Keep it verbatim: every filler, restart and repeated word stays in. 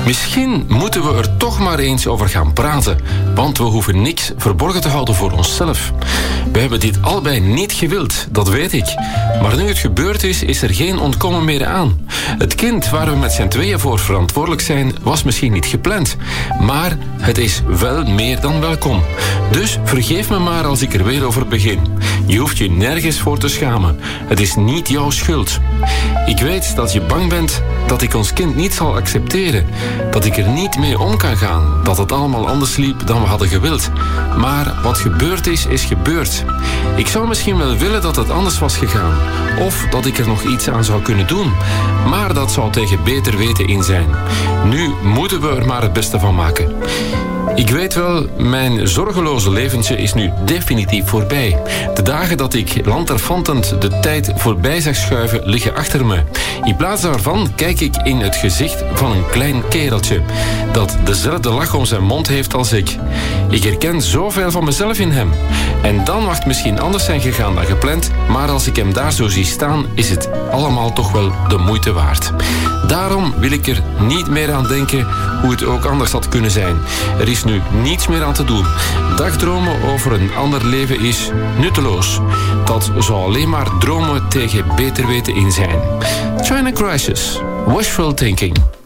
Misschien moeten we er toch maar eens over gaan praten, want we hoeven niks verborgen te houden voor onszelf. We hebben dit allebei niet gewild, dat weet ik. Maar nu het gebeurd is, is er geen ontkomen meer aan. Het kind waar we met z'n tweeën voor verantwoordelijk zijn, was misschien niet gepland. Maar het is wel meer dan welkom. Dus vergeef me maar als ik er weer over begin. Je hoeft je nergens voor te schamen. Het is niet jouw schuld. Ik weet dat je bang bent dat ik ons kind niet zal accepteren. Dat ik er niet mee om kan gaan. Dat het allemaal anders liep dan we hadden gewild. Maar wat gebeurd is, is gebeurd. Ik zou misschien wel willen dat het anders was gegaan. Of dat ik er nog iets aan zou kunnen doen. Maar dat zou tegen beter weten in zijn. Nu moeten we er maar het beste van maken. Ik weet wel, mijn zorgeloze leventje is nu definitief voorbij. De dagen dat ik lanterfantend de tijd voorbij zag schuiven liggen achter me. In plaats daarvan kijk ik in het gezicht van een klein kereltje dat dezelfde lach om zijn mond heeft als ik. Ik herken zoveel van mezelf in hem. En dan mag het misschien anders zijn gegaan dan gepland, maar als ik hem daar zo zie staan, is het allemaal toch wel de moeite waard. Daarom wil ik er niet meer aan denken hoe het ook anders had kunnen zijn. Er is nu niets meer aan te doen. Dagdromen over een ander leven is nutteloos. Dat zou alleen maar dromen tegen beter weten in zijn. China Crisis. Wishful thinking.